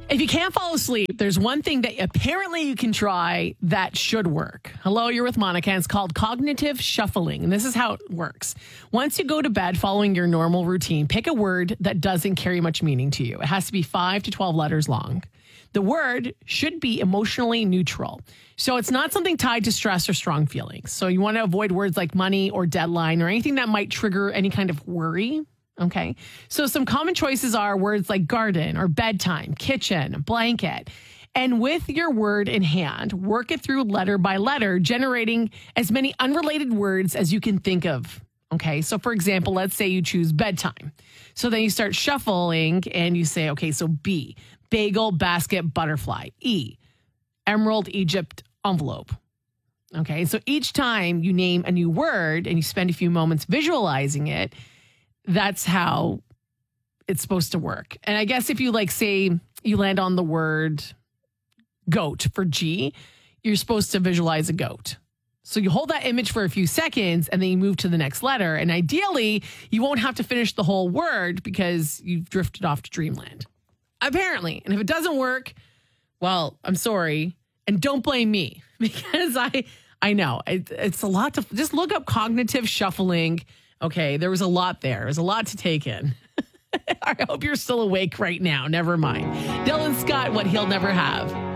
If you can't fall asleep, there's one thing that apparently you can try that should work. Hello, you're with Monica, and it's called cognitive shuffling. And this is how it works. Once you go to bed following your normal routine, pick a word that doesn't carry much meaning to you. It has to be 5 to 12 letters long. The word should be emotionally neutral. So it's not something tied to stress or strong feelings. So you want to avoid words like money or deadline or anything that might trigger any kind of worry. Okay. So some common choices are words like garden or bedtime, kitchen, blanket. And with your word in hand, work it through letter by letter, generating as many unrelated words as you can think of. Okay. So for example, let's say you choose bedtime. So then you start shuffling and you say, okay, so B, bagel, basket, butterfly. E, emerald, Egypt, envelope. Okay. So each time you name a new word and you spend a few moments visualizing it, that's how it's supposed to work. And I guess if you say you land on the word goat for G, you're supposed to visualize a goat. So you hold that image for a few seconds and then you move to the next letter. And ideally, you won't have to finish the whole word because you've drifted off to dreamland. Apparently. And if it doesn't work, well, I'm sorry. And don't blame me because I know it's a lot to just look up cognitive shuffling. Okay, there was a lot there. There's a lot to take in. I hope you're still awake right now. Never mind. Dylan Scott, What He'll Never Have.